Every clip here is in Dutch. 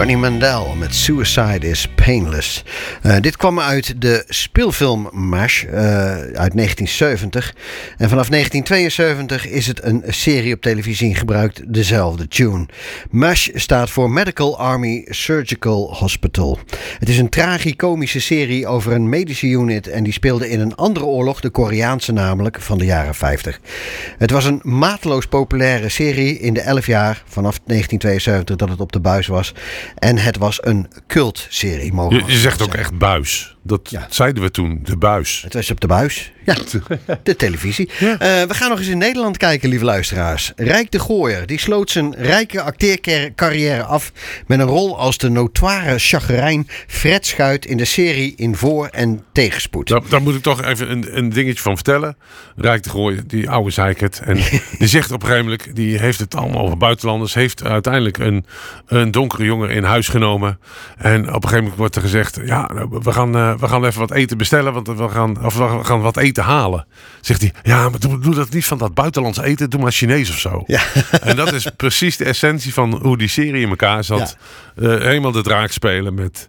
Johnny Mandel met Suicide is Painless. Dit kwam uit de speelfilm MASH uit 1970. En vanaf 1972 is het een serie op televisie gebruikt dezelfde tune. MASH staat voor Medical Army Surgical Hospital. Het is een tragicomische serie over een medische unit en die speelde in een andere oorlog, de Koreaanse namelijk, van de jaren 50. Het was een mateloos populaire serie in de 11 jaar vanaf 1972 dat het op de buis was. En het was een cultserie. Je zegt ook echt buis. Dat zeiden we toen, de buis. Het was op de buis. Ja, de televisie. Ja. We gaan nog eens in Nederland kijken, lieve luisteraars. Rijk de Gooier, die sloot zijn rijke acteercarrière af met een rol als de notoire chagrijn Fred Schuit in de serie In Voor- en Tegenspoed. Daar moet ik toch even een dingetje van vertellen. Rijk de Gooier, die oude zeikert. En die zegt op een gegeven moment, die heeft het allemaal over buitenlanders, heeft uiteindelijk een donkere jongen in huis genomen. En op een gegeven moment wordt er gezegd, ja, we gaan even wat eten bestellen, want we gaan wat eten halen. Zegt hij, ja, maar doe dat niet van dat buitenlands eten, doe maar Chinees of zo. Ja. En dat is precies de essentie van hoe die serie in elkaar zat. Ja. Helemaal de draak spelen met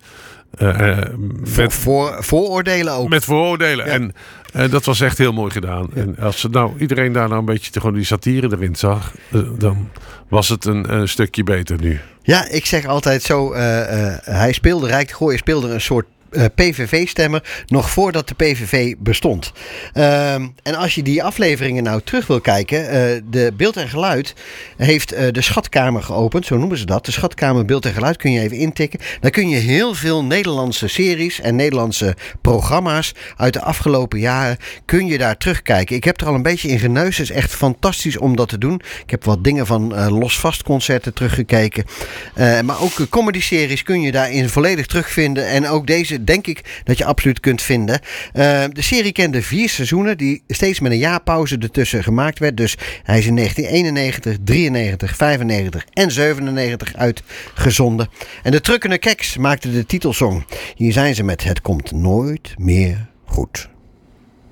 vooroordelen ook. Met vooroordelen. Ja. En dat was echt heel mooi gedaan. Ja. En als iedereen daar nou een beetje gewoon die satire erin zag, dan was het een stukje beter nu. Ja, ik zeg altijd zo, Rijk de Gooier speelde een soort PVV-stemmer nog voordat de PVV bestond. En als je die afleveringen nou terug wil kijken, de Beeld en Geluid heeft de Schatkamer geopend, zo noemen ze dat. De Schatkamer Beeld en Geluid kun je even intikken. Daar kun je heel veel Nederlandse series en Nederlandse programma's uit de afgelopen jaren kun je daar terugkijken. Ik heb er al een beetje in geneusd. Het is echt fantastisch om dat te doen. Ik heb wat dingen van Los Vast concerten teruggekeken. Maar ook comedy-series kun je daarin volledig terugvinden. En ook deze denk ik dat je absoluut kunt vinden. De serie kende 4 seizoenen die steeds met een jaarpauze ertussen gemaakt werd. Dus hij is in 1991, 93, 95 en 97 uitgezonden. En de Trukkende Keks maakte de titelsong. Hier zijn ze met Het komt nooit meer goed.